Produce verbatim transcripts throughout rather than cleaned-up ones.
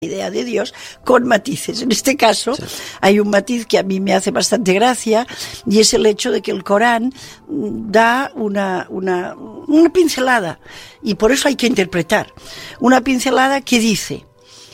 idea de Dios con matices. En este caso sí. Hay un matiz que a mí me hace bastante gracia y es el hecho de que el Corán da una, una, una pincelada y por eso hay que interpretar. Una pincelada que dice: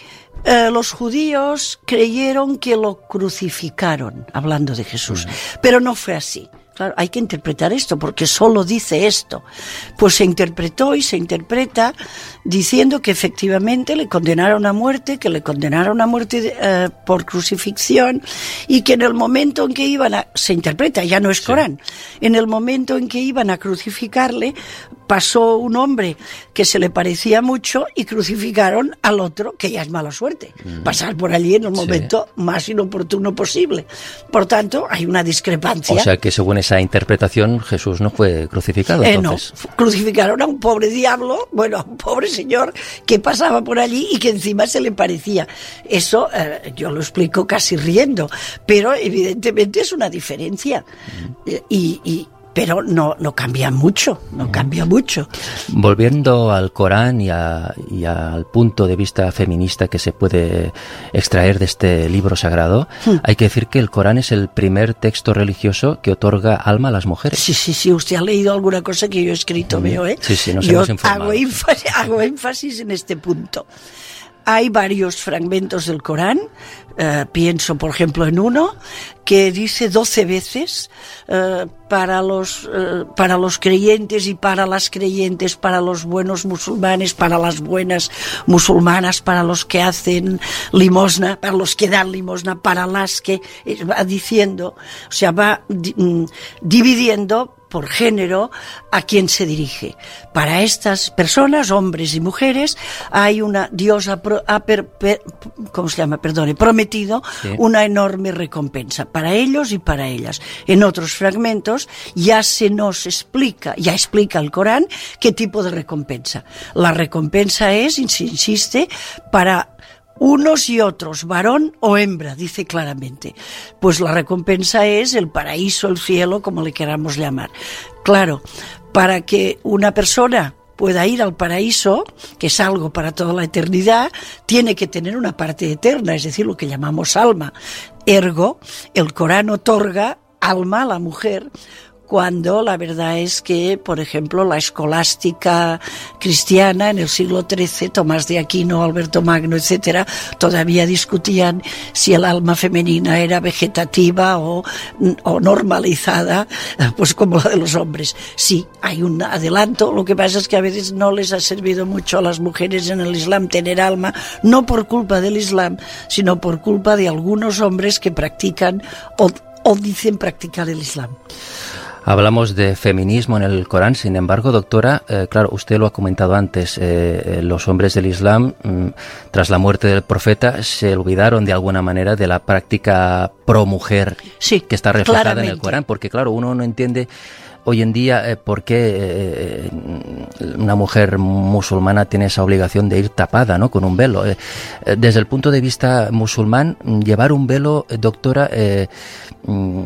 eh, los judíos creyeron que lo crucificaron, hablando de Jesús, mm. pero no fue así. Claro, hay que interpretar esto, porque solo dice esto. Pues se interpretó y se interpreta diciendo que efectivamente le condenaron a muerte, que le condenaron a muerte eh, por crucifixión, y que en el momento en que iban a... Se interpreta, ya no es Corán. Sí. En el momento en que iban a crucificarle, pasó un hombre que se le parecía mucho y crucificaron al otro, que ya es mala suerte. Mm. Pasar por allí en el momento sí. más inoportuno posible. Por tanto, hay una discrepancia. O sea que según esa interpretación, Jesús no fue crucificado, entonces. Eh, no, crucificaron a un pobre diablo, bueno, a un pobre señor que pasaba por allí y que encima se le parecía. Eso eh, yo lo explico casi riendo, pero evidentemente es una diferencia. Mm. Y... y pero no, no cambia mucho, no cambia mucho. Volviendo al Corán y, a, y al punto de vista feminista que se puede extraer de este libro sagrado, hmm. hay que decir que el Corán es el primer texto religioso que otorga alma a las mujeres. Sí, sí, sí, usted ha leído alguna cosa que yo he escrito, veo, ¿eh? Sí, sí, nos yo hemos informado. Hago énfasis, hago énfasis en este punto. Hay varios fragmentos del Corán, eh, pienso por ejemplo en uno, que dice doce veces eh, para los eh, para los creyentes y para las creyentes, para los buenos musulmanes, para las buenas musulmanas, para los que hacen limosna, para los que dan limosna, para las que... Eh, va diciendo, o sea, va di, mm, dividiendo por género a quien se dirige. Para estas personas, hombres y mujeres, hay una Dios ha, pro, ha per, per, ¿cómo se llama? Perdone, prometido sí. una enorme recompensa para ellos y para ellas. En otros fragmentos ya se nos explica, ya explica el Corán qué tipo de recompensa. La recompensa es, se insiste, para unos y otros, varón o hembra, dice claramente. Pues la recompensa es el paraíso, el cielo, como le queramos llamar. Claro, para que una persona pueda ir al paraíso, que es algo para toda la eternidad, tiene que tener una parte eterna, es decir, lo que llamamos alma. Ergo, el Corán otorga alma a la mujer, cuando la verdad es que, por ejemplo, la escolástica cristiana en el siglo trece, Tomás de Aquino, Alberto Magno, etcétera, todavía discutían si el alma femenina era vegetativa o, o normalizada, pues como la de los hombres. Sí, hay un adelanto, lo que pasa es que a veces no les ha servido mucho a las mujeres en el Islam tener alma, no por culpa del Islam, sino por culpa de algunos hombres que practican o, o dicen practicar el Islam. Hablamos de feminismo en el Corán, sin embargo, doctora, eh, claro, usted lo ha comentado antes, eh, los hombres del Islam, mm, tras la muerte del profeta, se olvidaron de alguna manera de la práctica pro-mujer sí, que está reflejada claramente. en el Corán, porque claro, uno no entiende hoy en día eh, por qué eh, una mujer musulmana tiene esa obligación de ir tapada, ¿no?, con un velo. Eh, desde el punto de vista musulmán, llevar un velo, eh, doctora, eh, mm,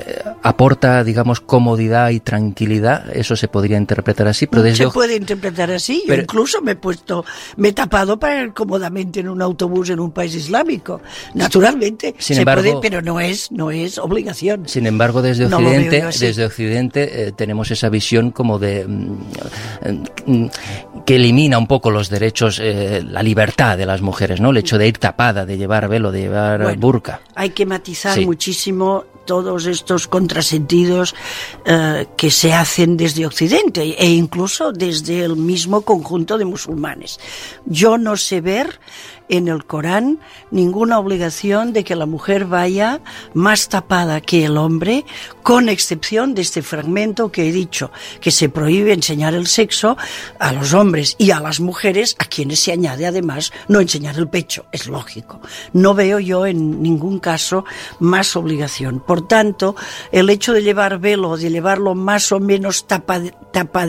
aporta, digamos, comodidad y tranquilidad. Eso se podría interpretar así, pero desde... Se puede interpretar así. Yo pero... incluso me he puesto, me he tapado para ir cómodamente en un autobús en un país islámico. Naturalmente, sin se embargo, puede, pero no es, no es obligación. Sin embargo, desde no Occidente, desde Occidente eh, tenemos esa visión como de mm, que elimina un poco los derechos, eh, la libertad de las mujeres, ¿no? El hecho de ir tapada, de llevar velo, de llevar bueno, burka. Hay que matizar sí. muchísimo todos estos contrasentidos eh, que se hacen desde Occidente e incluso desde el mismo conjunto de musulmanes. Yo no sé ver en el Corán ninguna obligación de que la mujer vaya más tapada que el hombre, con excepción de este fragmento que he dicho, que se prohíbe enseñar el sexo a los hombres y a las mujeres, a quienes se añade además no enseñar el pecho, es lógico. No veo yo en ningún caso más obligación. Por tanto, el hecho de llevar velo, de llevarlo más o menos tapa, tapadero,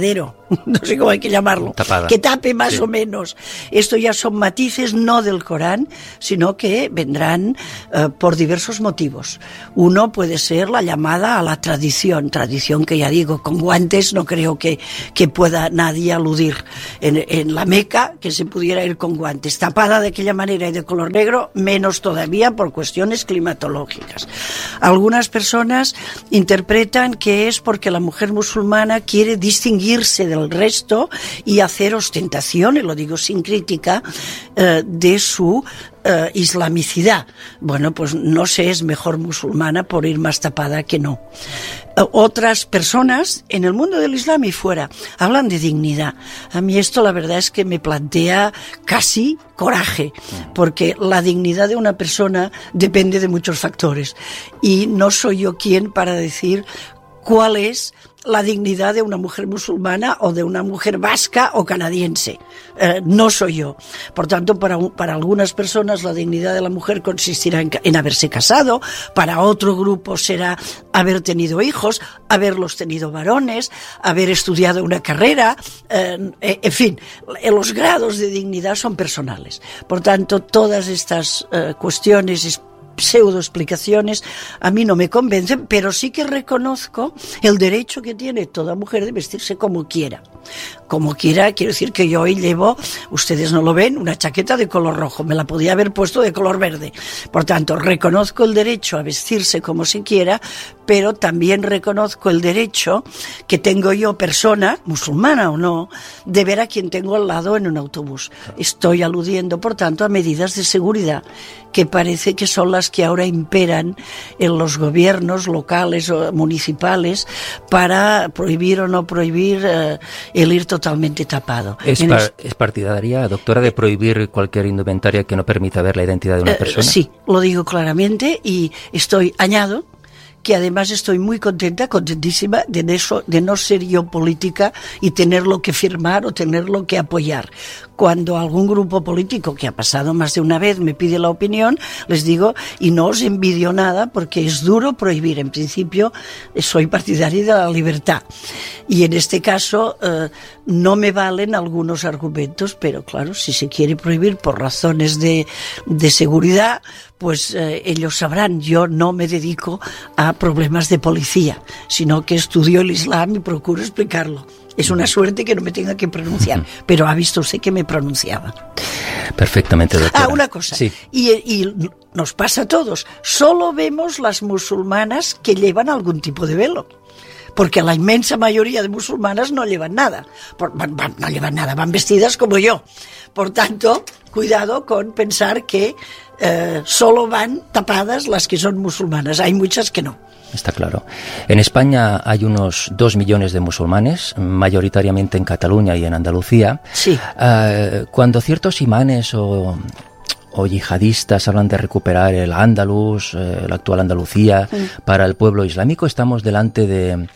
no sé cómo hay que llamarlo, Tapada. que tape más Sí. o menos. Esto ya son matices no del Corán, sino que vendrán eh, por diversos motivos. Uno puede ser la llamada a la tradición, tradición que ya digo, con guantes no creo que, que pueda nadie aludir. En, en la Meca, que se pudiera ir con guantes, tapada de aquella manera y de color negro, menos todavía por cuestiones climatológicas. Algunas personas interpretan que es porque la mujer musulmana quiere distinguirse de el resto y hacer ostentación, y lo digo sin crítica, eh, de su eh, islamicidad. Bueno, pues no se es mejor musulmana por ir más tapada que no. Eh, otras personas en el mundo del Islam y fuera hablan de dignidad. A mí esto la verdad es que me plantea casi coraje, porque la dignidad de una persona depende de muchos factores y no soy yo quien para decir cuál es la dignidad de una mujer musulmana o de una mujer vasca o canadiense. Eh, no soy yo. Por tanto, para, para algunas personas la dignidad de la mujer consistirá en, en haberse casado, para otro grupo será haber tenido hijos, haberlos tenido varones, haber estudiado una carrera, eh, en fin, los grados de dignidad son personales. Por tanto, todas estas eh, cuestiones pseudo explicaciones a mí no me convencen, pero sí que reconozco el derecho que tiene toda mujer de vestirse como quiera. Como quiera, quiero decir que yo hoy llevo, ustedes no lo ven, una chaqueta de color rojo, me la podía haber puesto de color verde. Por tanto, reconozco el derecho a vestirse como se quiera, pero también reconozco el derecho que tengo yo, persona, musulmana o no, de ver a quien tengo al lado en un autobús. Estoy aludiendo, por tanto, a medidas de seguridad que parece que son las que ahora imperan en los gobiernos locales o municipales para prohibir o no prohibir eh, el ir totalmente tapado. ¿Es, par, ¿Es partidaria, doctora, de prohibir cualquier indumentaria que no permita ver la identidad de una persona? Eh, sí, lo digo claramente y estoy, añado, que además estoy muy contenta, contentísima de, eso, de no ser yo política y tenerlo que firmar o tenerlo que apoyar. Cuando algún grupo político, que ha pasado más de una vez, me pide la opinión, les digo, y no os envidio nada porque es duro prohibir. En principio, soy partidaria de la libertad. Y en este caso, eh, no me valen algunos argumentos, pero claro, si se quiere prohibir por razones de, de seguridad, pues eh, ellos sabrán. Yo no me dedico a problemas de policía, sino que estudio el Islam y procuro explicarlo. Es una suerte que no me tenga que pronunciar, pero ha visto usted que me pronunciaba. Perfectamente, doctora. Ah, una cosa, sí. y, y nos pasa a todos, solo vemos las musulmanas que llevan algún tipo de velo, porque la inmensa mayoría de musulmanas no llevan nada, Por, van, van, no llevan nada, van vestidas como yo. Por tanto, cuidado con pensar que eh, solo van tapadas las que son musulmanas, hay muchas que no. Está claro. En España hay unos dos millones de musulmanes, mayoritariamente en Cataluña y en Andalucía. Sí. Uh, cuando ciertos imanes o, o yihadistas hablan de recuperar el Andalus, eh, la actual Andalucía, mm. para el pueblo islámico, ¿estamos delante de,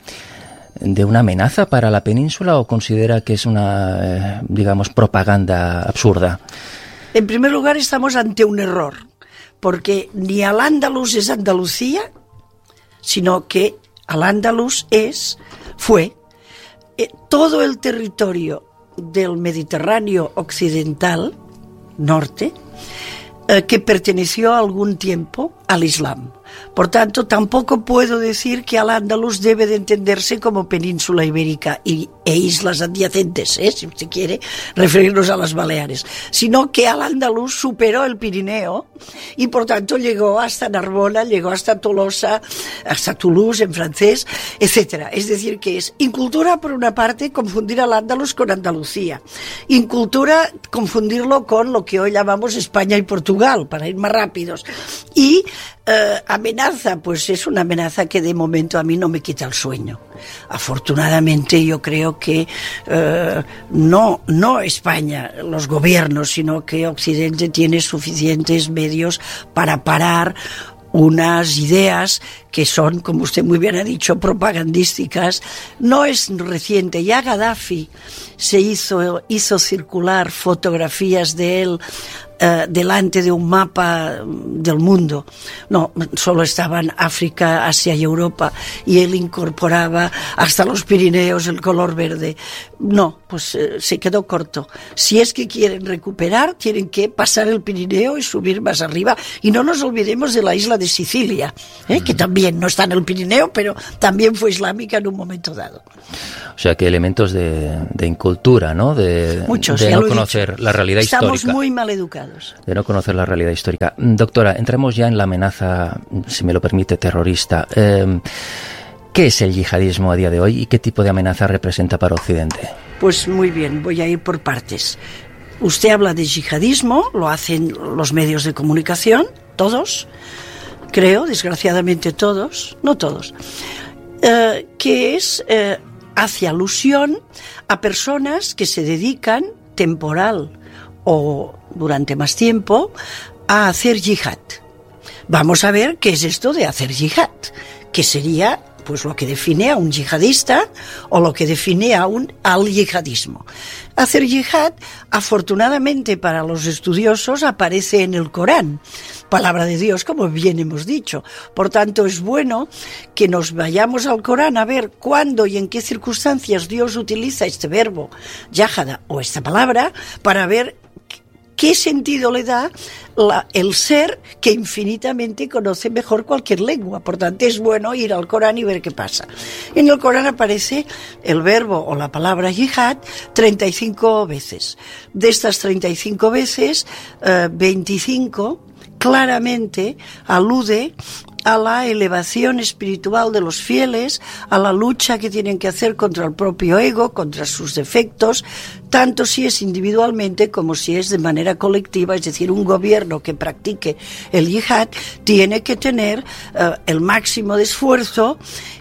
de una amenaza para la península o considera que es una, eh, digamos, propaganda absurda? En primer lugar, estamos ante un error, porque ni al Andalus es Andalucía, sino que al-Ándalus es, fue, eh, todo el territorio del Mediterráneo occidental, norte, eh, que perteneció algún tiempo al Islam. Por tanto, tampoco puedo decir que al-Ándalus debe de entenderse como península ibérica y, e islas adyacentes, ¿eh? Si usted quiere referirnos a las Baleares, sino que al-Ándalus superó el Pirineo y por tanto llegó hasta Narbona, llegó hasta Tolosa, hasta Toulouse en francés, etcétera. Es decir, que es incultura, por una parte, confundir al-Ándalus con Andalucía, incultura, confundirlo con lo que hoy llamamos España y Portugal, para ir más rápidos, y Uh, amenaza, pues es una amenaza que de momento a mí no me quita el sueño. Afortunadamente yo creo que uh, no, no España, los gobiernos, sino que Occidente tiene suficientes medios para parar unas ideas que son, como usted muy bien ha dicho, propagandísticas. No es reciente, ya Gaddafi se hizo, hizo circular fotografías de él eh, delante de un mapa del mundo. No, solo estaban África, Asia y Europa, y él incorporaba hasta los Pirineos el color verde. No, pues eh, se quedó corto. Si es que quieren recuperar, tienen que pasar el Pirineo y subir más arriba. Y no nos olvidemos de la isla de Sicilia, ¿eh? uh-huh. que también no está en el Pirineo, pero también fue islámica en un momento dado. O sea, que elementos de, de incultura, ¿no? De, Muchos, de no conocer la realidad Estamos histórica. Estamos muy mal educados. De no conocer la realidad histórica. Doctora, entremos ya en la amenaza, si me lo permite, terrorista. Eh, ¿Qué es el yihadismo a día de hoy y qué tipo de amenaza representa para Occidente? Pues muy bien, voy a ir por partes. Usted habla de yihadismo, lo hacen los medios de comunicación, todos, creo, desgraciadamente todos, no todos, eh, que es... Eh, hace alusión a personas que se dedican temporal o durante más tiempo a hacer yihad. Vamos a ver qué es esto de hacer yihad, que sería pues lo que define a un yihadista o lo que define a un al yihadismo. Hacer yihad, afortunadamente para los estudiosos, aparece en el Corán, palabra de Dios, como bien hemos dicho. Por tanto, es bueno que nos vayamos al Corán a ver cuándo y en qué circunstancias Dios utiliza este verbo, yahada, o esta palabra, para ver ¿qué sentido le da la, el ser que infinitamente conoce mejor cualquier lengua? Por tanto, es bueno ir al Corán y ver qué pasa. En el Corán aparece el verbo o la palabra yihad treinta y cinco veces. De estas treinta y cinco veces, eh, veinticinco claramente alude a la elevación espiritual de los fieles, a la lucha que tienen que hacer contra el propio ego, contra sus defectos, tanto si es individualmente como si es de manera colectiva, es decir, un gobierno que practique el yihad tiene que tener uh, el máximo de esfuerzo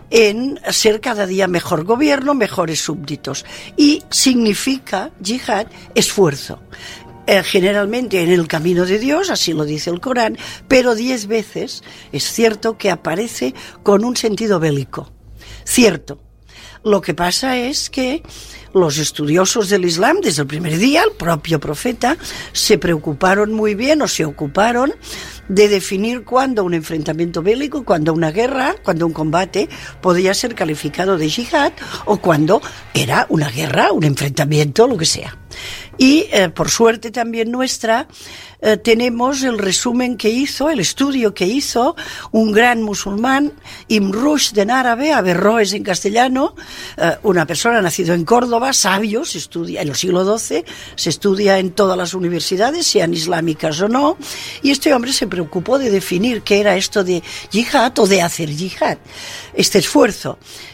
en ser cada día mejor gobierno, mejores súbditos. Y significa yihad esfuerzo. Eh, generalmente en el camino de Dios, así lo dice el Corán, pero diez veces es cierto que aparece con un sentido bélico. Cierto. Lo que pasa es que los estudiosos del Islam, desde el primer día, el propio profeta, se preocuparon muy bien o se ocuparon de definir cuándo un enfrentamiento bélico, cuándo una guerra, cuándo un combate podía ser calificado de yihad o cuándo era una guerra, un enfrentamiento, lo que sea. Y, eh, por suerte también nuestra, eh, tenemos el resumen que hizo, el estudio que hizo un gran musulmán, Ibn Rushd en árabe, Averroes en castellano, eh, una persona nacido en Córdoba, sabio, se estudia en el siglo doce, se estudia en todas las universidades, sean islámicas o no, y este hombre se preocupó de definir qué era esto de yihad o de hacer yihad, este esfuerzo,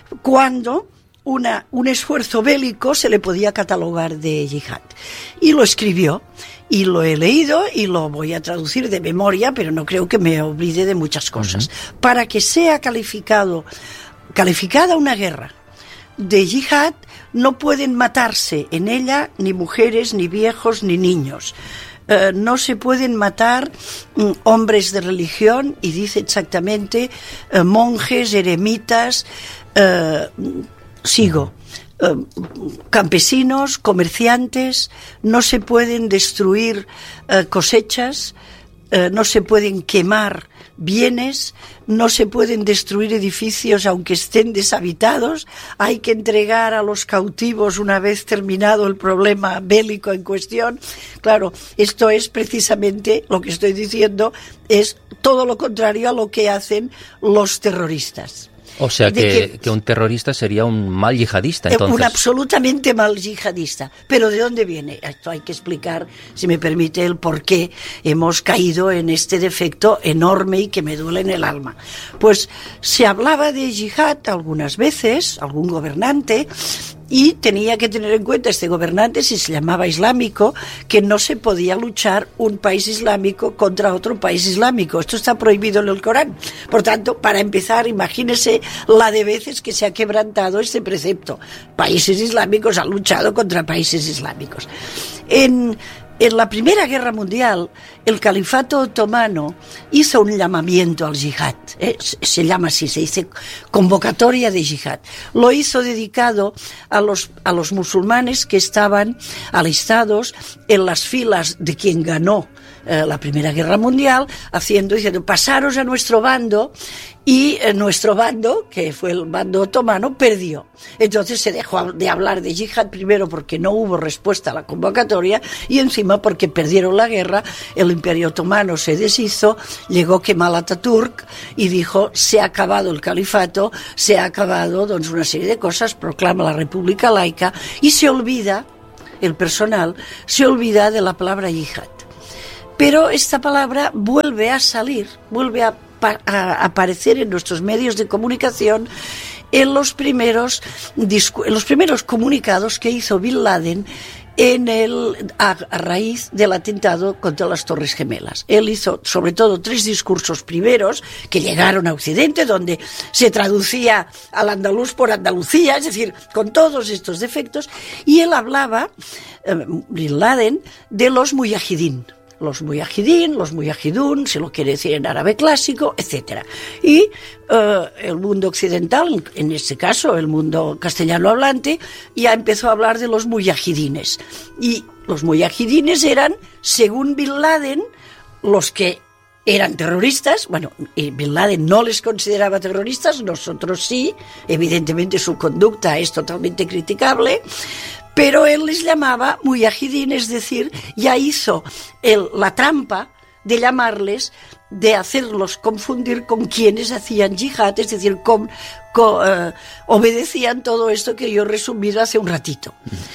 cuando Una, un esfuerzo bélico se le podía catalogar de yihad. Y lo escribió, y lo he leído, y lo voy a traducir de memoria, pero no creo que me olvide de muchas cosas. Uh-huh. Para que sea calificado, calificada una guerra de yihad, no pueden matarse en ella ni mujeres, ni viejos, ni niños. Uh, no se pueden matar um, hombres de religión, y dice exactamente uh, monjes, eremitas, uh, Sigo. Uh, campesinos, comerciantes, no se pueden destruir uh, cosechas, uh, no se pueden quemar bienes, no se pueden destruir edificios aunque estén deshabitados, hay que entregar a los cautivos una vez terminado el problema bélico en cuestión. Claro, esto es precisamente lo que estoy diciendo, es todo lo contrario a lo que hacen los terroristas. O sea que, que, que un terrorista sería un mal yihadista, entonces. Un absolutamente mal yihadista. Pero ¿de dónde viene? Esto hay que explicar, si me permite, el por qué hemos caído en este defecto enorme y que me duele en el alma. Pues se hablaba de yihad algunas veces, algún gobernante, y tenía que tener en cuenta este gobernante, si se llamaba islámico, que no se podía luchar un país islámico contra otro país islámico. Esto está prohibido en el Corán. Por tanto, para empezar, imagínese la de veces que se ha quebrantado este precepto. Países islámicos han luchado contra países islámicos. En En la Primera Guerra Mundial, el Califato Otomano hizo un llamamiento al yihad, ¿eh? se llama así, se dice convocatoria de yihad. Lo hizo dedicado a los, a los musulmanes que estaban alistados en las filas de quien ganó eh, la Primera Guerra Mundial, haciendo, diciendo, pasaros a nuestro bando, y eh, nuestro bando, que fue el bando otomano, perdió. Entonces se dejó de hablar de yihad, primero porque no hubo respuesta a la convocatoria, y encima porque perdieron la guerra, el Imperio Otomano se deshizo, llegó Kemal Atatürk y dijo, se ha acabado el califato, se ha acabado, doncs, una serie de cosas, proclama la República laica, y se olvida, el personal, se olvida de la palabra yihad. Pero esta palabra vuelve a salir, vuelve a, a aparecer en nuestros medios de comunicación en los primeros, en los primeros comunicados que hizo Bin Laden en el, a, a raíz del atentado contra las Torres Gemelas. Él hizo sobre todo tres discursos primeros que llegaron a Occidente, donde se traducía al andaluz por Andalucía, es decir, con todos estos defectos, y él hablaba, eh, Bin Laden, de los mujahidín. Los mujahidín, los mujahidún, se lo quiere decir en árabe clásico, etcétera. Y uh, el mundo occidental, en este caso el mundo castellano hablante, ya empezó a hablar de los mujahidines. Y los mujahidines eran, según Bin Laden, los que eran terroristas. Bueno, Bin Laden no les consideraba terroristas, nosotros sí, evidentemente su conducta es totalmente criticable, pero él les llamaba mujahidín, es decir, ya hizo el, la trampa de llamarles, de hacerlos confundir con quienes hacían yihad, es decir, con, con, uh, obedecían todo esto que yo he resumido hace un ratito.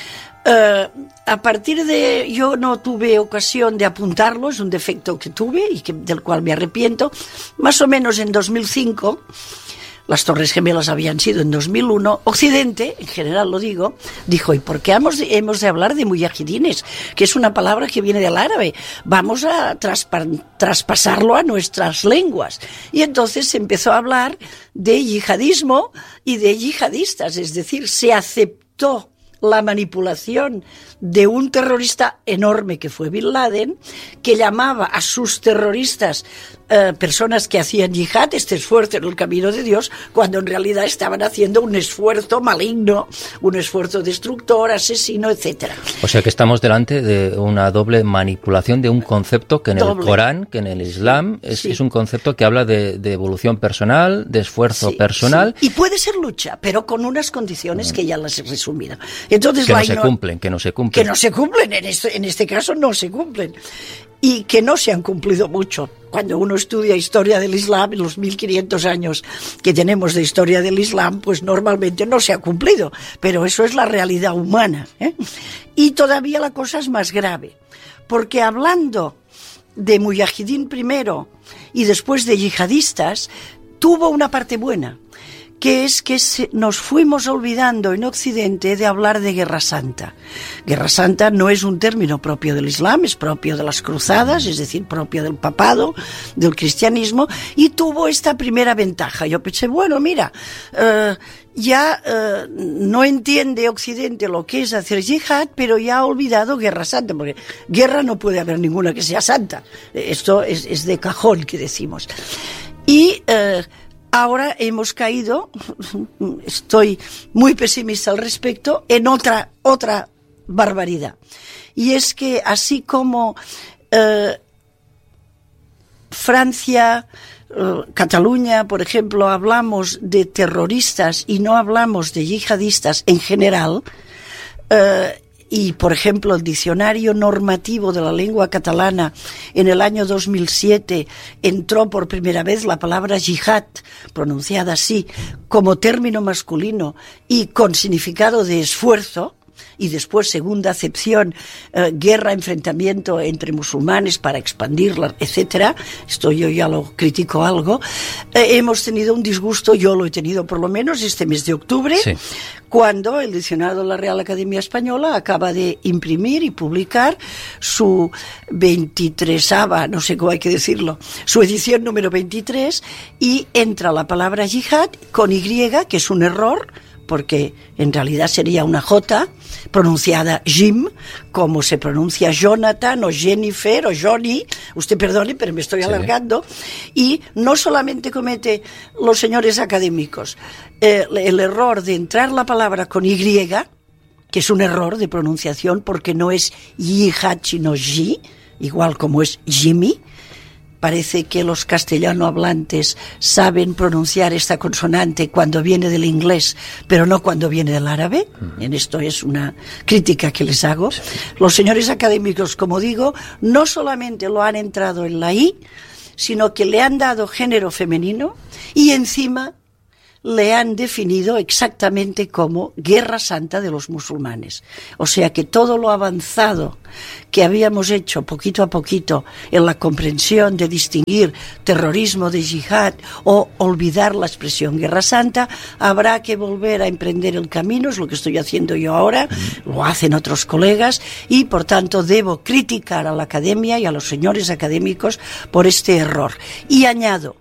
Uh, a partir de... Yo no tuve ocasión de apuntarlo, es un defecto que tuve y que, del cual me arrepiento. Más o menos en dos mil cinco... Las Torres Gemelas habían sido en dos mil uno. Occidente, en general lo digo, dijo, ¿y por qué hemos de, hemos de hablar de mujahidines? Que es una palabra que viene del árabe. Vamos a traspa, traspasarlo a nuestras lenguas. Y entonces se empezó a hablar de yihadismo y de yihadistas. Es decir, se aceptó la manipulación de un terrorista enorme que fue Bin Laden, que llamaba a sus terroristas eh, personas que hacían yihad, este esfuerzo en el camino de Dios, cuando en realidad estaban haciendo un esfuerzo maligno, un esfuerzo destructor, asesino, etcétera. O sea que estamos delante de una doble manipulación de un concepto que en doble. El Corán, que en el Islam, es, sí. es un concepto que habla de, de evolución personal, de esfuerzo sí, personal. Sí. Y puede ser lucha, pero con unas condiciones mm. que ya las he resumido. Entonces, que la no se cumplen, que no se cumplen. Que no se cumplen, en este, en este caso no se cumplen. Y que no se han cumplido mucho. Cuando uno estudia historia del Islam, en los mil quinientos años que tenemos de historia del Islam, pues normalmente no se ha cumplido. Pero eso es la realidad humana, ¿eh? Y todavía la cosa es más grave. Porque hablando de mujahidín primero y después de yihadistas, tuvo una parte buena, que es que nos fuimos olvidando en Occidente de hablar de Guerra Santa. Guerra Santa no es un término propio del Islam, es propio de las cruzadas, es decir, propio del papado, del cristianismo, y tuvo esta primera ventaja. Yo pensé, bueno, mira, uh, ya uh, no entiende Occidente lo que es hacer yihad, pero ya ha olvidado Guerra Santa, porque guerra no puede haber ninguna que sea santa. Esto es, es de cajón, que decimos. Y... Uh, Ahora hemos caído, estoy muy pesimista al respecto, en otra otra barbaridad. Y es que así como eh, Francia, eh, Cataluña, por ejemplo, hablamos de terroristas y no hablamos de yihadistas en general, eh, y, por ejemplo, el diccionario normativo de la lengua catalana en el año dos mil siete entró por primera vez la palabra yihad, pronunciada así, como término masculino y con significado de esfuerzo, y después, segunda acepción, eh, guerra, enfrentamiento entre musulmanes para expandirla, etcétera. Esto yo ya lo critico algo. Eh, hemos tenido un disgusto, yo lo he tenido por lo menos este mes de octubre, sí. Cuando el diccionario de la Real Academia Española acaba de imprimir y publicar su veintitresava, no sé cómo hay que decirlo, su edición número veintitrés, y entra la palabra yihad con Y, que es un error, porque en realidad sería una J pronunciada Jim, como se pronuncia Jonathan o Jennifer o Johnny. Usted perdone, pero me estoy alargando. Sí. Y no solamente comete los señores académicos eh, el error de entrar la palabra con Y, que es un error de pronunciación porque no es yihad sino yi, igual como es Jimmy. Parece que los castellano hablantes saben pronunciar esta consonante cuando viene del inglés, pero no cuando viene del árabe. En esto es una crítica que les hago. Los señores académicos, como digo, no solamente lo han entrado en la I, sino que le han dado género femenino y encima le han definido exactamente como Guerra Santa de los musulmanes. O sea que todo lo avanzado que habíamos hecho poquito a poquito en la comprensión de distinguir terrorismo de yihad o olvidar la expresión Guerra Santa, habrá que volver a emprender el camino, es lo que estoy haciendo yo ahora, lo hacen otros colegas, y por tanto debo criticar a la academia y a los señores académicos por este error. Y añado,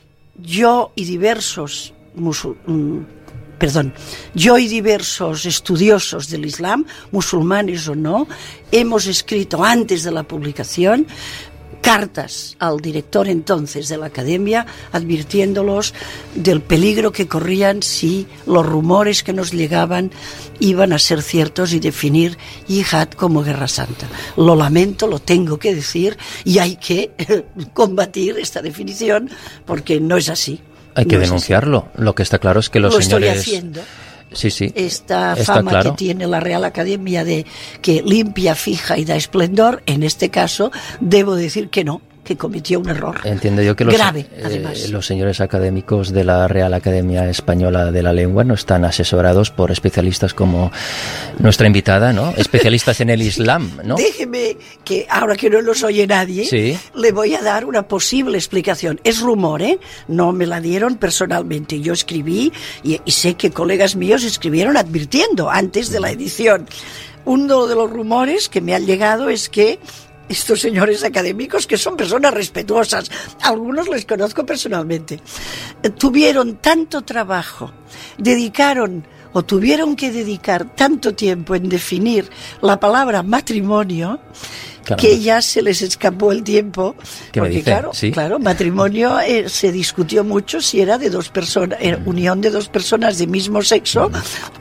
yo y diversos Musul, perdón, yo y diversos estudiosos del Islam, musulmanes o no, hemos escrito antes de la publicación cartas al director entonces de la academia advirtiéndolos del peligro que corrían si los rumores que nos llegaban iban a ser ciertos y definir yihad como Guerra Santa. Lo lamento, lo tengo que decir, y hay que combatir esta definición porque no es así. Hay que no denunciarlo. Lo que está claro es que los lo señores... estoy haciendo. Sí, sí. Esta está fama claro. que tiene la Real Academia de que limpia, fija y da esplendor, en este caso debo decir que no, que cometió un error. Entiendo yo que los, grave, además. Eh, los señores académicos de la Real Academia Española de la Lengua no están asesorados por especialistas como nuestra invitada, ¿no? Especialistas en el Islam, ¿no? Déjeme que, ahora que no nos oye nadie, sí. le voy a dar una posible explicación. Es rumor, ¿eh? No me la dieron personalmente. Yo escribí y, y sé que colegas míos escribieron advirtiendo antes de la edición. Uno de los rumores que me han llegado es que estos señores académicos, que son personas respetuosas, algunos les conozco personalmente, tuvieron tanto trabajo, dedicaron o tuvieron que dedicar tanto tiempo en definir la palabra matrimonio, claro, que ya se les escapó el tiempo, porque dice? claro, ¿Sí? claro, matrimonio eh, se discutió mucho si era de dos personas, era unión de dos personas de mismo sexo,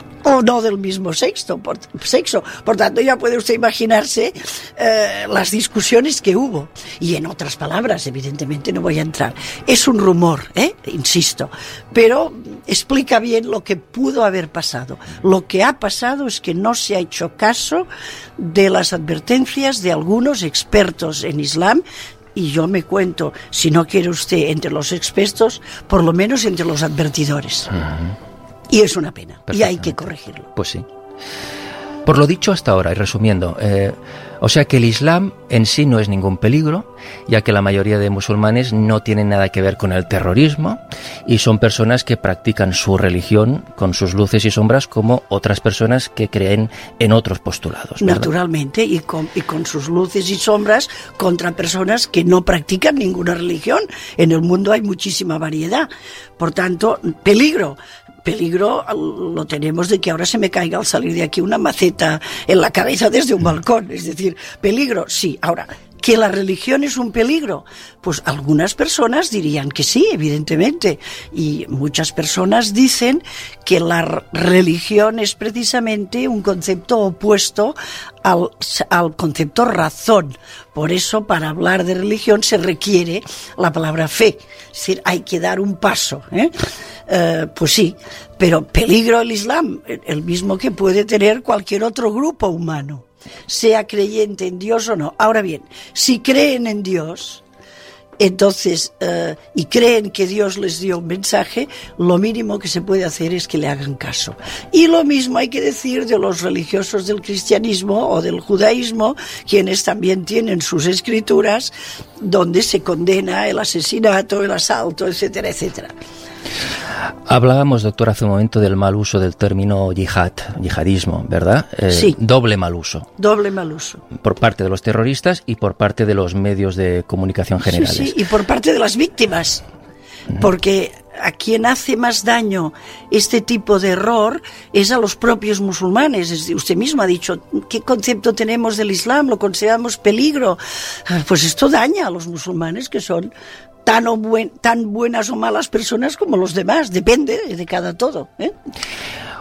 o no del mismo sexo, por, sexo. Por tanto, ya puede usted imaginarse eh, las discusiones que hubo. Y en otras palabras, evidentemente no voy a entrar. Es un rumor, ¿eh? Insisto, pero explica bien lo que pudo haber pasado. Lo que ha pasado es que no se ha hecho caso de las advertencias de algunos expertos en Islam, y yo me cuento, si no quiere usted entre los expertos, por lo menos entre los advertidores. Uh-huh. Y es una pena, y hay que corregirlo. Pues sí. Por lo dicho hasta ahora, y resumiendo, eh, o sea que el Islam en sí no es ningún peligro, ya que la mayoría de musulmanes no tienen nada que ver con el terrorismo y son personas que practican su religión con sus luces y sombras como otras personas que creen en otros postulados, ¿verdad? Naturalmente, y con, y con sus luces y sombras contra personas que no practican ninguna religión. En el mundo hay muchísima variedad. Por tanto, peligro. Peligro lo tenemos de que ahora se me caiga al salir de aquí una maceta en la cabeza desde un balcón. Es decir, peligro, sí. Ahora, ¿que la religión es un peligro? Pues algunas personas dirían que sí, evidentemente. Y muchas personas dicen que la religión es precisamente un concepto opuesto al, al concepto razón. Por eso, para hablar de religión se requiere la palabra fe. Es decir, hay que dar un paso, ¿eh? Uh, pues sí, pero peligro el Islam, el mismo que puede tener cualquier otro grupo humano, sea creyente en Dios o no. Ahora bien, si creen en Dios, entonces, uh, y creen que Dios les dio un mensaje, lo mínimo que se puede hacer es que le hagan caso. Y lo mismo hay que decir de los religiosos del cristianismo o del judaísmo, quienes también tienen sus escrituras donde se condena el asesinato, el asalto, etcétera, etcétera. Hablábamos, doctor, hace un momento del mal uso del término yihad, yihadismo, ¿verdad? Eh, sí. Doble mal uso. Doble mal uso. Por parte de los terroristas y por parte de los medios de comunicación generales. Sí, sí, y por parte de las víctimas. Porque a quien hace más daño este tipo de error es a los propios musulmanes. Es decir, usted mismo ha dicho, ¿qué concepto tenemos del Islam? ¿Lo consideramos peligro? Pues esto daña a los musulmanes, que son tan, o buen, tan buenas o malas personas como los demás. Depende de cada todo, ¿eh?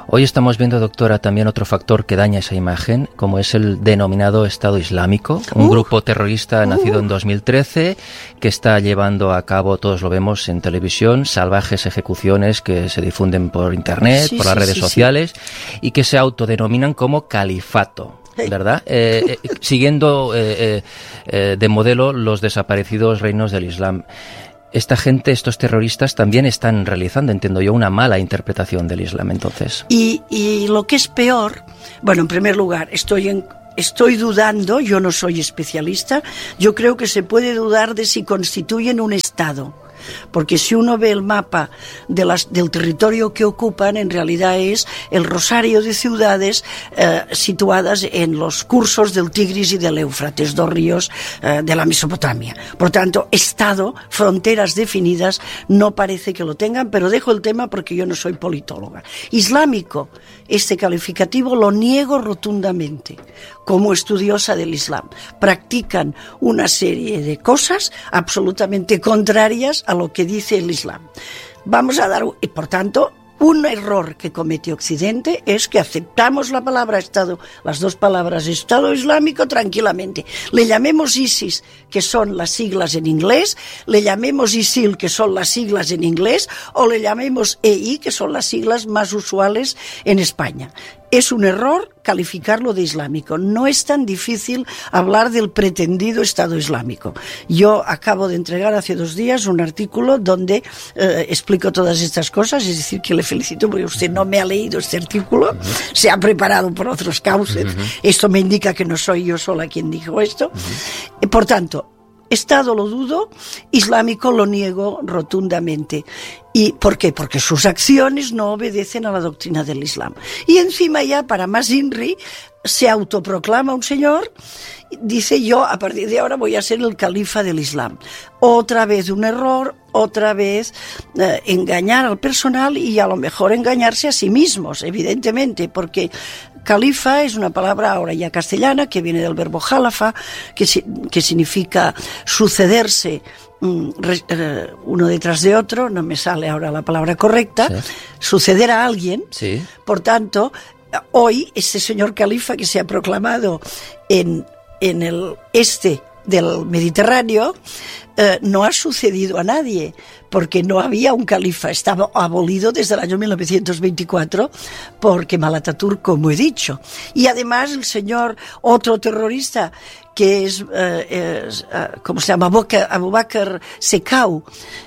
Hoy estamos viendo, doctora, también otro factor que daña esa imagen, como es el denominado Estado Islámico, un uh, grupo terrorista uh, nacido en dos mil trece que está llevando a cabo, todos lo vemos en televisión, salvajes ejecuciones que se difunden por internet, sí, por las sí, redes sí, sociales, sí. y que se autodenominan como califato. ¿Verdad? Eh, eh, siguiendo eh, eh, de modelo los desaparecidos reinos del Islam. Esta gente, estos terroristas, también están realizando, entiendo yo, una mala interpretación del Islam, entonces. Y, y lo que es peor, bueno, en primer lugar, estoy en... Estoy dudando, yo no soy especialista, yo creo que se puede dudar de si constituyen un Estado. Porque si uno ve el mapa de las, del territorio que ocupan, en realidad es el rosario de ciudades eh, situadas en los cursos del Tigris y del Éufrates, dos ríos eh, de la Mesopotamia. Por tanto, Estado, fronteras definidas, no parece que lo tengan, pero dejo el tema porque yo no soy politóloga. Islámico, este calificativo lo niego rotundamente. Como estudiosa del Islam, practican una serie de cosas absolutamente contrarias a lo que dice el Islam. Vamos a dar, y por tanto, un error que comete Occidente es que aceptamos la palabra Estado, las dos palabras Estado Islámico tranquilamente. Le llamemos ISIS, que son las siglas en inglés, le llamemos ISIL, que son las siglas en inglés, o le llamemos E I, que son las siglas más usuales en España. Es un error calificarlo de islámico. No es tan difícil hablar del pretendido Estado Islámico. Yo acabo de entregar hace dos días un artículo donde eh, explico todas estas cosas, es decir, que le felicito porque usted no me ha leído este artículo, uh-huh. se ha preparado por otros cauces. Uh-huh. Esto me indica que no soy yo sola quien dijo esto. Uh-huh. Por tanto, Estado lo dudo, islámico lo niego rotundamente. ¿Y por qué? Porque sus acciones no obedecen a la doctrina del Islam. Y encima ya, para más INRI, se autoproclama un señor, dice yo, a partir de ahora voy a ser el califa del Islam. Otra vez un error, otra vez eh, engañar al personal y a lo mejor engañarse a sí mismos, evidentemente, porque califa es una palabra ahora ya castellana que viene del verbo jalafa, que, que significa sucederse mm, re, eh, uno detrás de otro, no me sale ahora la palabra correcta, sí. suceder a alguien, sí. Por tanto, hoy este señor califa que se ha proclamado en, en el este del Mediterráneo eh, no ha sucedido a nadie, porque no había un califa, estaba abolido desde el año mil novecientos veinticuatro por Kemal Atatürk, como he dicho. Y además el señor, otro terrorista, que es, eh, es uh, ¿cómo se llama? Abu Bakr Sekau,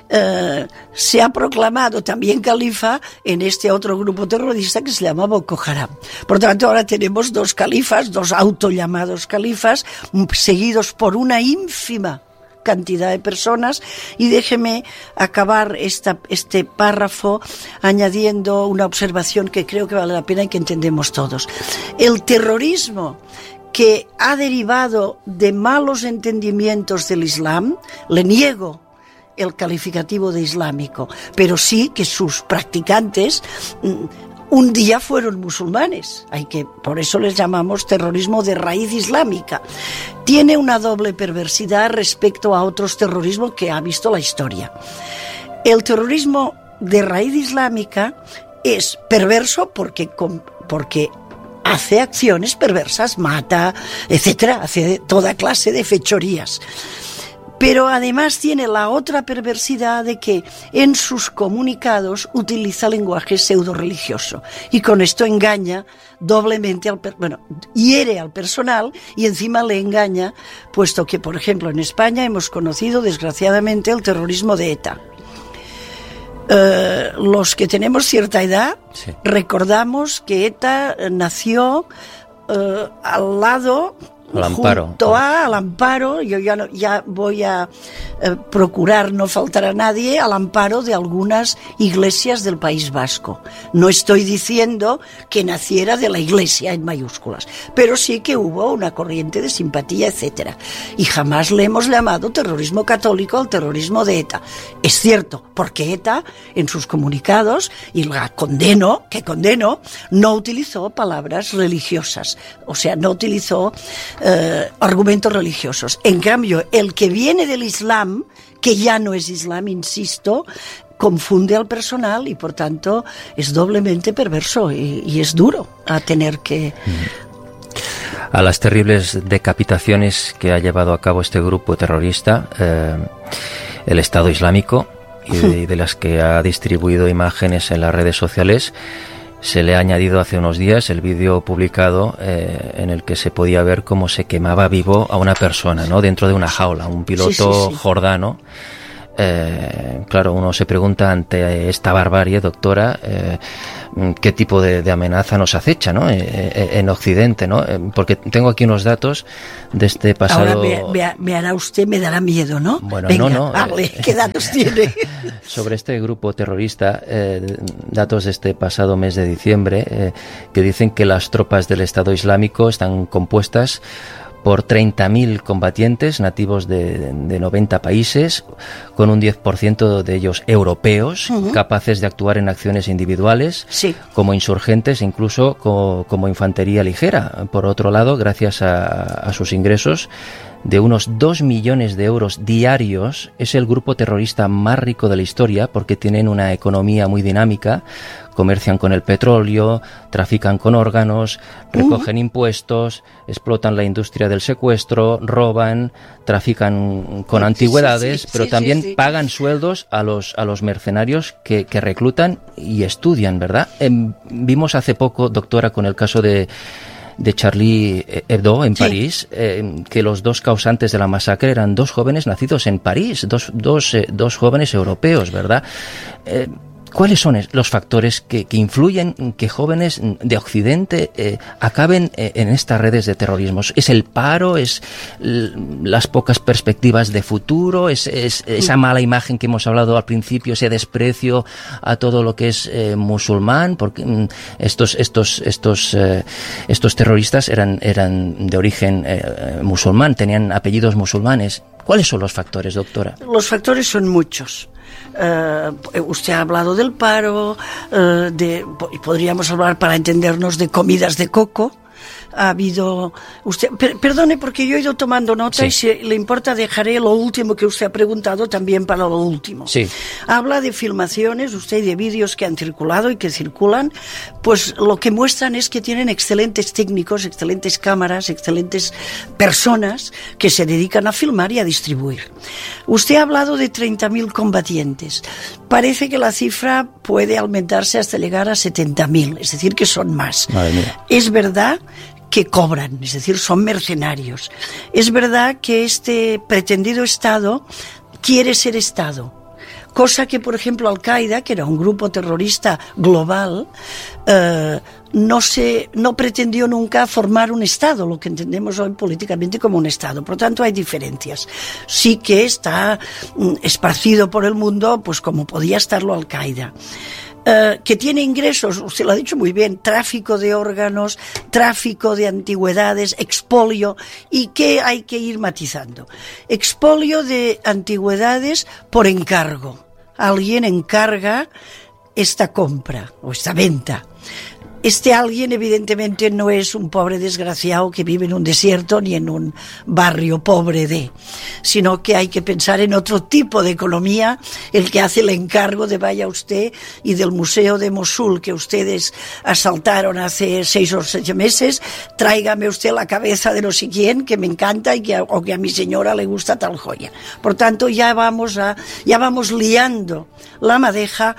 eh, se ha proclamado también califa en este otro grupo terrorista que se llama Boko Haram. Por tanto, ahora tenemos dos califas, dos autollamados califas, seguidos por una ínfima cantidad de personas. Y déjeme acabar esta, este párrafo añadiendo una observación que creo que vale la pena y que entendemos todos. El terrorismo que ha derivado de malos entendimientos del Islam, le niego el calificativo de islámico, pero sí que sus practicantes un día fueron musulmanes, hay que, por eso les llamamos terrorismo de raíz islámica. Tiene una doble perversidad respecto a otros terrorismos que ha visto la historia. El terrorismo de raíz islámica es perverso porque, porque hace acciones perversas, mata, etcétera, hace toda clase de fechorías. Pero además tiene la otra perversidad de que en sus comunicados utiliza lenguaje pseudo-religioso y con esto engaña doblemente al, bueno, hiere al personal y encima le engaña, puesto que, por ejemplo, en España hemos conocido desgraciadamente el terrorismo de ETA. Uh, los que tenemos cierta edad, sí. recordamos que ETA nació uh, al lado, al amparo. junto a, al amparo, yo ya, no, ya voy a uh, procurar no faltar a nadie, al amparo de algunas iglesias del País Vasco. No estoy diciendo que naciera de la iglesia en mayúsculas, pero sí que hubo una corriente de simpatía, etcétera. Y jamás le hemos llamado terrorismo católico al terrorismo de ETA. Es cierto, porque ETA, en sus comunicados, y la condeno, que condeno, no utilizó palabras religiosas, o sea, no utilizó eh, argumentos religiosos. En cambio, el que viene del Islam, que ya no es Islam, insisto, confunde al personal y por tanto es doblemente perverso y, y es duro a tener que... A las terribles decapitaciones que ha llevado a cabo este grupo terrorista, eh, el Estado Islámico, y de, y de las que ha distribuido imágenes en las redes sociales, se le ha añadido hace unos días el vídeo publicado eh, en el que se podía ver cómo se quemaba vivo a una persona, ¿no?, dentro de una jaula, un piloto sí, sí, sí. jordano. Eh, claro, uno se pregunta ante esta barbarie, doctora, eh, qué tipo de, de amenaza nos acecha, ¿no?, eh, en Occidente, ¿no? Porque tengo aquí unos datos de este pasado... Ahora me, me, me hará usted, me dará miedo, ¿no? Bueno, Venga, no, no. Hable, ¿qué datos tiene? Sobre este grupo terrorista, eh, datos de este pasado mes de diciembre, eh, que dicen que las tropas del Estado Islámico están compuestas por treinta mil combatientes nativos de, de noventa países, con un diez por ciento de ellos europeos, uh-huh. capaces de actuar en acciones individuales, sí. como insurgentes, incluso co, como infantería ligera. Por otro lado, gracias a, a sus ingresos de unos dos millones de euros diarios, es el grupo terrorista más rico de la historia, porque tienen una economía muy dinámica, comercian con el petróleo, trafican con órganos, recogen uh-huh. impuestos, explotan la industria del secuestro, roban, trafican con sí, antigüedades, sí, sí, pero sí, también sí, sí. pagan sueldos a los a los mercenarios que, que reclutan y estudian, ¿verdad? Eh, vimos hace poco, doctora, con el caso de de Charlie Hebdo en sí. París, eh, que los dos causantes de la masacre eran dos jóvenes nacidos en París, dos, dos, eh, dos jóvenes europeos, ¿verdad? Eh, ¿Cuáles son los factores que, que influyen en que jóvenes de Occidente eh, acaben eh, en estas redes de terrorismo? ¿Es el paro? ¿Es l- las pocas perspectivas de futuro? ¿Es, es esa mala imagen que hemos hablado al principio, ese desprecio a todo lo que es eh, musulmán? Porque mm, estos estos estos eh, estos terroristas eran eran de origen eh, musulmán, tenían apellidos musulmanes. ¿Cuáles son los factores, doctora? Los factores son muchos. Uh, usted ha hablado del paro, uh, de, podríamos hablar, para entendernos, de comidas de coco. Ha habido... usted per, Perdone, porque yo he ido tomando nota, sí. y si le importa dejaré lo último que usted ha preguntado también para lo último. Sí. Habla de filmaciones, usted, y de vídeos que han circulado y que circulan, pues lo que muestran es que tienen excelentes técnicos, excelentes cámaras, excelentes personas que se dedican a filmar y a distribuir. Usted ha hablado de treinta mil combatientes. Parece que la cifra puede aumentarse hasta llegar a setenta mil, es decir, que son más. Madre mía. Es verdad que cobran, es decir, son mercenarios. Es verdad que este pretendido Estado quiere ser Estado, cosa que, por ejemplo, Al-Qaeda, que era un grupo terrorista global, eh, no se, no pretendió nunca formar un Estado, lo que entendemos hoy políticamente como un Estado. Por lo tanto, hay diferencias. Sí que está mm, esparcido por el mundo, pues como podía estarlo Al-Qaeda. Uh, que tiene ingresos, usted lo ha dicho muy bien, tráfico de órganos, tráfico de antigüedades, expolio, y que hay que ir matizando. Expolio de antigüedades por encargo. Alguien encarga esta compra o esta venta. Este alguien evidentemente no es un pobre desgraciado que vive en un desierto ni en un barrio pobre de, sino que hay que pensar en otro tipo de economía, el que hace el encargo de vaya usted y del museo de Mosul que ustedes asaltaron hace seis o siete meses, tráigame usted la cabeza de no sé quién que me encanta y que, o que a mi señora le gusta tal joya. Por tanto, ya vamos a, ya vamos liando la madeja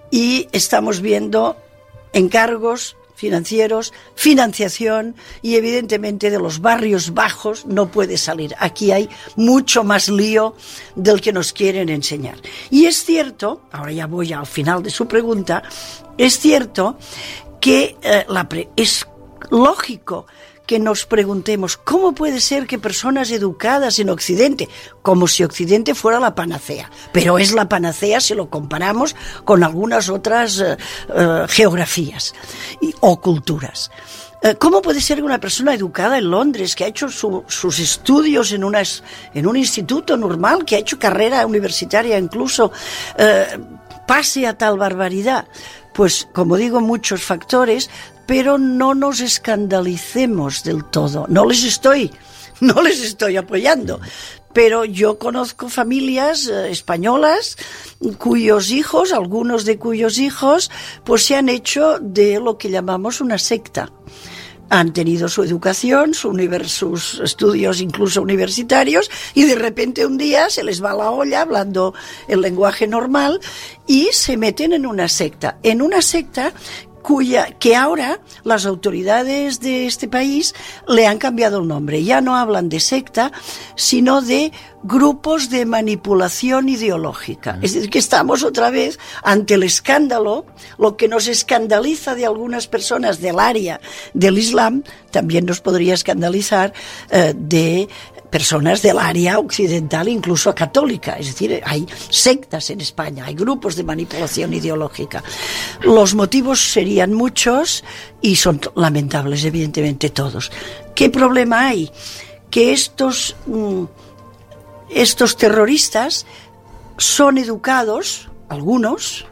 y estamos viendo encargos financieros, financiación, y evidentemente de los barrios bajos no puede salir. Aquí hay mucho más lío del que nos quieren enseñar. Y es cierto, ahora ya voy al final de su pregunta, es cierto que eh, la pre- es lógico que nos preguntemos cómo puede ser que personas educadas en Occidente, como si Occidente fuera la panacea, pero es la panacea si lo comparamos con algunas otras uh, uh, geografías y, o culturas. Uh, ¿Cómo puede ser que una persona educada en Londres, que ha hecho su, sus estudios en, unas, en un instituto normal, que ha hecho carrera universitaria incluso, uh, pase a tal barbaridad? Pues, como digo, muchos factores, pero no nos escandalicemos del todo. No les estoy, no les estoy apoyando. pero yo conozco familias eh, españolas cuyos hijos, algunos de cuyos hijos, pues se han hecho de lo que llamamos una secta. Han tenido su educación, su univers, sus estudios incluso universitarios, y de repente un día se les va la olla hablando el lenguaje normal y se meten en una secta. En una secta cuya que ahora las autoridades de este país le han cambiado el nombre. Ya no hablan de secta, sino de grupos de manipulación ideológica. Es decir, que estamos otra vez ante el escándalo, lo que nos escandaliza de algunas personas del área del Islam, también nos podría escandalizar eh, de personas del área occidental, incluso católica. Es decir, hay sectas en España, hay grupos de manipulación ideológica. Los motivos serían muchos y son lamentables, evidentemente, todos. ¿Qué problema hay? Que estos, estos terroristas son educados, algunos,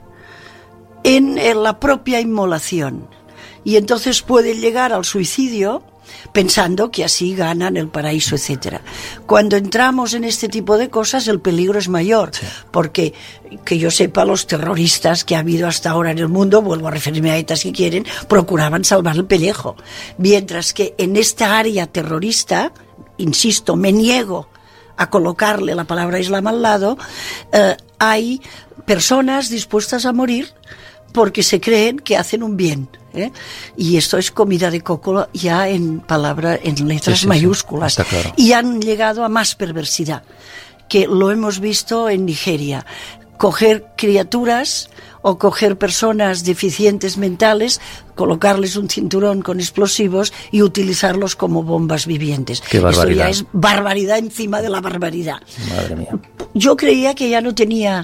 en, en la propia inmolación. Y entonces pueden llegar al suicidio pensando que así ganan el paraíso, etcétera. Cuando entramos en este tipo de cosas, el peligro es mayor, sí. Porque, que yo sepa, los terroristas que ha habido hasta ahora en el mundo, vuelvo a referirme a ETA si quieren, procuraban salvar el pellejo. Mientras que en esta área terrorista, insisto, me niego a colocarle la palabra Islam al lado, eh, hay personas dispuestas a morir porque se creen que hacen un bien, ¿eh? Y esto es comida de coco ya en palabra, en letras sí, sí, mayúsculas. Sí, claro. Y han llegado a más perversidad, que lo hemos visto en Nigeria. Coger criaturas o coger personas deficientes mentales, colocarles un cinturón con explosivos y utilizarlos como bombas vivientes. Qué barbaridad. Esto ya es barbaridad encima de la barbaridad. Madre mía. Yo creía que ya no tenía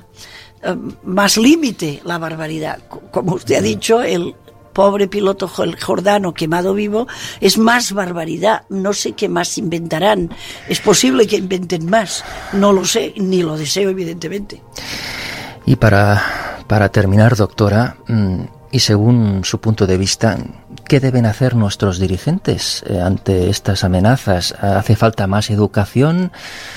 más límite la barbaridad. Como usted ha dicho, el pobre piloto jordano quemado vivo es más barbaridad. No sé qué más inventarán. Es posible que inventen más. No lo sé, ni lo deseo, evidentemente. Y para, para terminar, doctora, y según su punto de vista, ¿qué deben hacer nuestros dirigentes ante estas amenazas? ¿Hace falta más educación?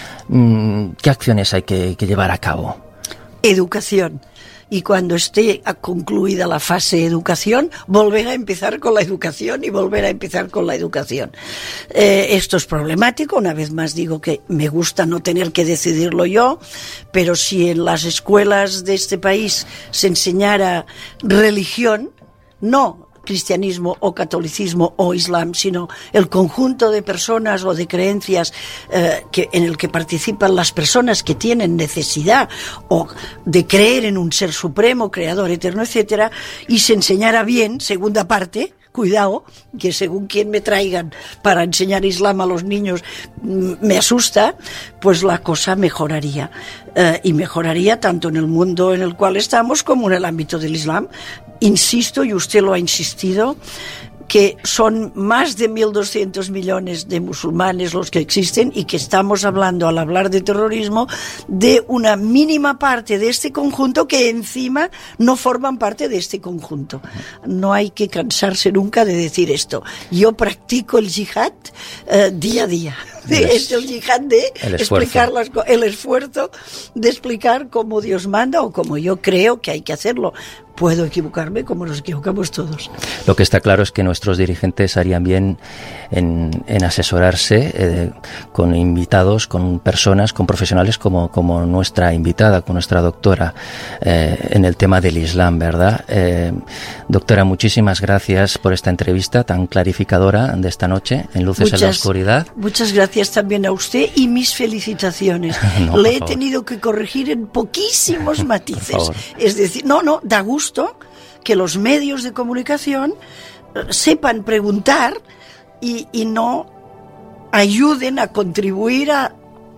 ¿Qué acciones hay que, que llevar a cabo? Educación. Y cuando esté concluida la fase educación, volver a empezar con la educación y volver a empezar con la educación. Eh, esto es problemático. Una vez más digo que me gusta no tener que decidirlo yo, pero si en las escuelas de este país se enseñara religión, no cristianismo o catolicismo o islam, sino el conjunto de personas o de creencias eh, que, en el que participan las personas que tienen necesidad o de creer en un ser supremo, creador, eterno, etcétera, y se enseñara bien, segunda parte, cuidado, que según quien me traigan para enseñar islam a los niños me asusta, pues la cosa mejoraría. Eh, y mejoraría tanto en el mundo en el cual estamos como en el ámbito del islam. Insisto, y usted lo ha insistido, que son más de mil doscientos millones de musulmanes los que existen y que estamos hablando, al hablar de terrorismo, de una mínima parte de este conjunto que encima no forman parte de este conjunto. No hay que cansarse nunca de decir esto. Yo practico el yihad eh, día a día. Es el yihad de el explicar las, el esfuerzo de explicar cómo Dios manda o como yo creo que hay que hacerlo. Puedo equivocarme como nos equivocamos todos. Lo que está claro es que nuestros dirigentes harían bien en, en asesorarse eh, con invitados, con personas, con profesionales como, como nuestra invitada, con nuestra doctora eh, en el tema del Islam, ¿verdad? Eh, doctora, muchísimas gracias por esta entrevista tan clarificadora de esta noche en Luces muchas, en la Oscuridad. Muchas gracias también a usted y mis felicitaciones. No, Le he favor. tenido que corregir en poquísimos matices. Es decir, no, no, da gusto que los medios de comunicación eh, sepan preguntar y, y no ayuden a contribuir a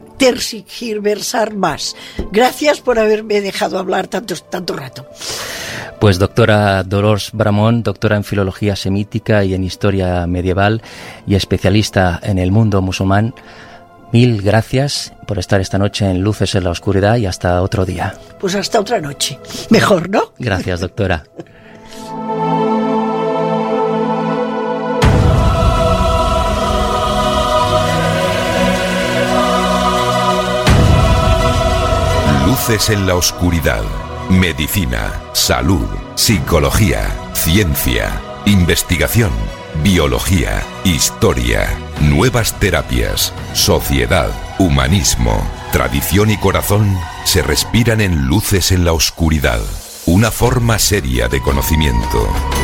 tergiversar más. Gracias por haberme dejado hablar tanto, tanto rato. Pues doctora Dolors Bramón, doctora en Filología Semítica y en Historia Medieval y especialista en el mundo musulmán, mil gracias por estar esta noche en Luces en la Oscuridad y hasta otro día. Pues hasta otra noche. Mejor, ¿no? Gracias, doctora. Luces en la oscuridad. Medicina, salud, psicología, ciencia, investigación, biología, historia, nuevas terapias, sociedad, humanismo, tradición y corazón se respiran en Luces en la oscuridad. Una forma seria de conocimiento.